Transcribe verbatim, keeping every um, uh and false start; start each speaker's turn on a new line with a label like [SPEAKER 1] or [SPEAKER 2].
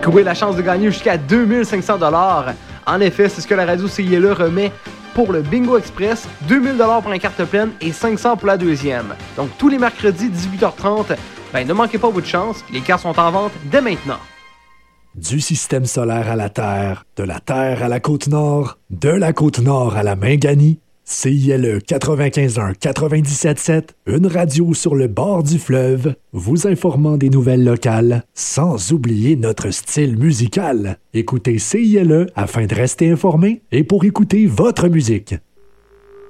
[SPEAKER 1] Courez la chance de gagner jusqu'à deux mille cinq cents dollars. En effet, c'est ce que la radio C I L E remet pour le Bingo Express, deux mille dollars pour la carte pleine et cinq cents pour la deuxième. Donc tous les mercredis, dix-huit heures trente, ben, ne manquez pas votre chance, les cartes sont en vente dès maintenant.
[SPEAKER 2] Du système solaire à la Terre, de la Terre à la Côte-Nord, de la Côte-Nord à la Minganie, C I L E quatre-vingt-quinze un quatre-vingt-dix-sept sept, une radio sur le bord du fleuve, vous informant des nouvelles locales, sans oublier notre style musical. Écoutez C I L E afin de rester informé et pour écouter votre musique.